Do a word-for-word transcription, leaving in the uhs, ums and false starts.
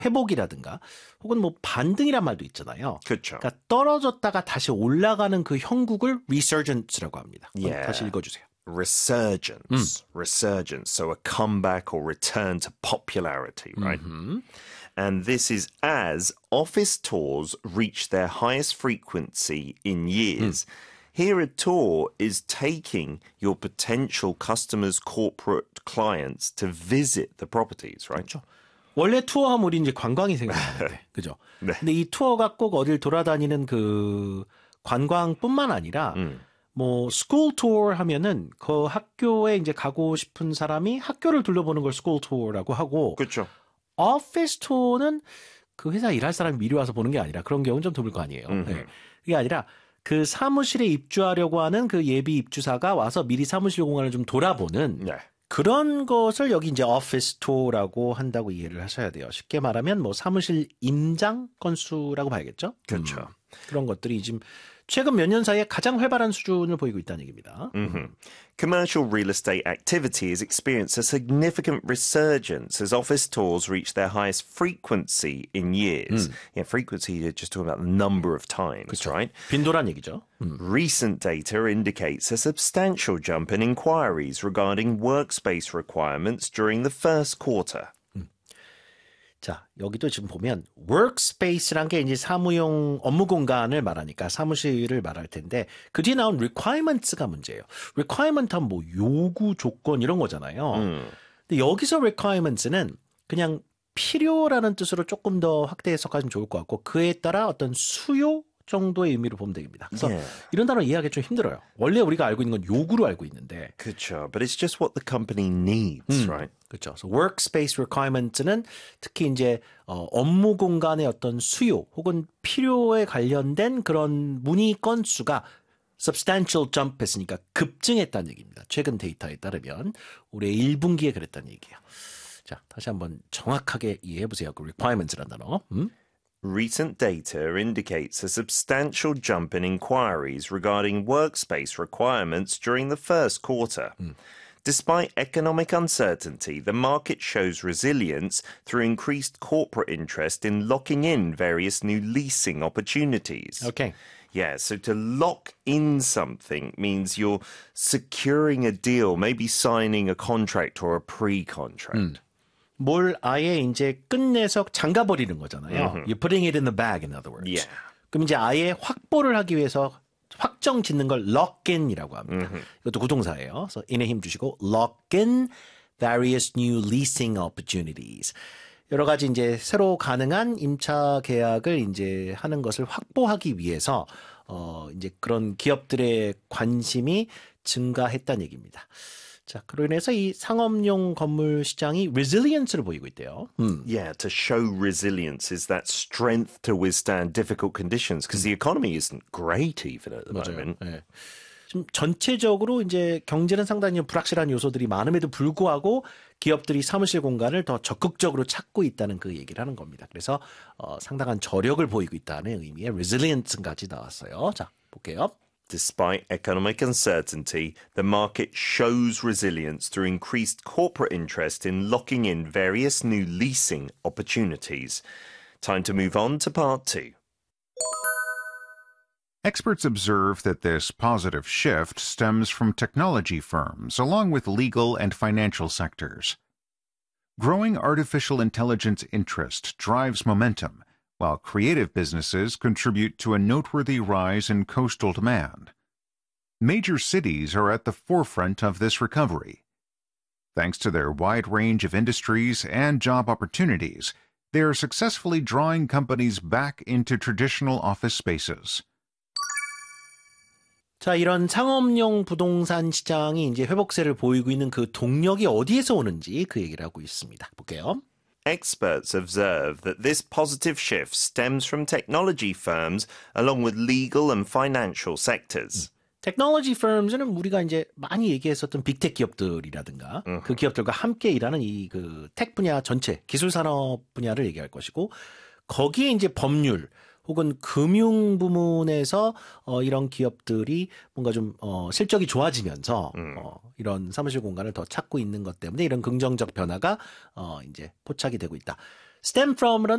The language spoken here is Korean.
회복이라든가 혹은 뭐 반등이란 말도 있잖아요. 그렇죠. 그러니까 떨어졌다가 다시 올라가는 그 형국을 resurgence라고 합니다. Yeah. 다시 읽어주세요. Resurgence. Mm. Resurgence. So a comeback or return to popularity, right? Mm-hmm. And this is as office tours reach their highest frequency in years. Mm. Here, a tour is taking your potential customers, corporate clients to visit the properties, right? 그렇죠. 원래 투어하면 우리 이제 관광이 생각나는데, 그죠? 네. 근데 이 투어가 꼭 어딜 돌아다니는 그 관광뿐만 아니라, 음. 뭐 스쿨 투어 하면은 그 학교에 이제 가고 싶은 사람이 학교를 둘러보는 걸 스쿨 투어라고 하고, 그렇죠. 오피스 투어는 그 회사 일할 사람이 미리 와서 보는 게 아니라 그런 경우는 좀 드물 거 아니에요. 네. 그게 아니라 그 사무실에 입주하려고 하는 그 예비 입주사가 와서 미리 사무실 공간을 좀 돌아보는. 네. 그런 것을 여기 이제 오피스 투어라고 한다고 이해를 하셔야 돼요. 쉽게 말하면 뭐 사무실 임장 건수라고 봐야겠죠? 그렇죠. 음, 그런 것들이 지금 최근 몇 년 사이에 가장 활발한 수준을 보이고 있다는 얘기입니다. Mm-hmm. Commercial real estate activity has experienced a significant resurgence as office tours reach their highest frequency in years. 음. Yeah, frequency, you're just talking about the number of times, 그쵸. right? 빈도란 얘기죠. 음. Recent data indicates a substantial jump in inquiries regarding workspace requirements during the first quarter. 자, 여기도 지금 보면 workspace란 게 이제 사무용 업무 공간을 말하니까 사무실을 말할 텐데 그 뒤에 나온 requirements가 문제예요. requirement 하면 뭐 요구, 조건 이런 거잖아요. 음. 근데 여기서 requirements는 그냥 필요라는 뜻으로 조금 더 확대 해석하시면 좋을 것 같고 그에 따라 어떤 수요 정도의 의미로 보면 되겠습니다. 그래서 yeah. 이런 단어 이해하기 좀 힘들어요. 원래 우리가 알고 있는 건 요구로 알고 있는데. 그렇죠. But it's just what the company needs, 음, right? 그렇죠. So workspace requirements는 특히 이제 어, 업무 공간의 어떤 수요 혹은 필요에 관련된 그런 문의 건수가 substantial jump 했으니까 급증했다는 얘기입니다. 최근 데이터에 따르면 올해 일 분기에 그랬다는 얘기예요. 자, 다시 한번 정확하게 이해해 보세요. 그 requirements라는 단어. 음? Recent data indicates a substantial jump in inquiries regarding workspace requirements during the first quarter. Mm. Despite economic uncertainty, the market shows resilience through increased corporate interest in locking in various new leasing opportunities. Okay. Yeah, so to lock in something means you're securing a deal, maybe signing a contract or a pre-contract. Mm. 뭘 아예 이제 끝내서 잠가버리는 거잖아요. Mm-hmm. You're putting it in the bag, in other words. Yeah. 그럼 이제 아예 확보를 하기 위해서 확정 짓는 걸 lock in이라고 합니다. Mm-hmm. 이것도 구동사예요. 그래서 in에 힘 주시고 lock in various new leasing opportunities. 여러 가지 이제 새로 가능한 임차 계약을 이제 하는 것을 확보하기 위해서 어 이제 그런 기업들의 관심이 증가했다는 얘기입니다. 자, 그로 인해서 이 상업용 건물 시장이 resilience를 보이고 있대요. 음. Yeah, to show resilience is that strength to withstand difficult conditions because the economy isn't great even at the 맞아요. moment. 네. 지금 전체적으로 이제 경제는 상당히 불확실한 요소들이 많음에도 불구하고 기업들이 사무실 공간을 더 적극적으로 찾고 있다는 그 얘기를 하는 겁니다. 그래서 어, 상당한 저력을 보이고 있다는 의미의 resilience까지 나왔어요. 자, 볼게요. Despite economic uncertainty, the market shows resilience through increased corporate interest in locking in various new leasing opportunities. Time to move on to part two. Experts observe that this positive shift stems from technology firms, along with legal and financial sectors. Growing artificial intelligence interest drives momentum, while creative businesses contribute to a noteworthy rise in coastal demand. Major cities are at the forefront of this recovery. Thanks to their wide range of industries and job opportunities, they are successfully drawing companies back into traditional office spaces. 자, 이런 상업용 부동산 시장이 이제 회복세를 보이고 있는 그 동력이 어디에서 오는지 그 얘기를 하고 있습니다. 볼게요. Experts observe that this positive shift stems from technology firms along with legal and financial sectors. technology firms는 우리가 이제 많이 얘기했었던 빅테크 기업들이라든가 uh-huh. 그 기업들과 함께 일하는 이 그 텍 분야 전체 기술 산업 분야를 얘기할 것이고 거기에 이제 법률 혹은 금융 부문에서 어, 이런 기업들이 뭔가 좀 어, 실적이 좋아지면서 음. 어, 이런 사무실 공간을 더 찾고 있는 것 때문에 이런 긍정적 변화가 어, 이제 포착이 되고 있다. stem from은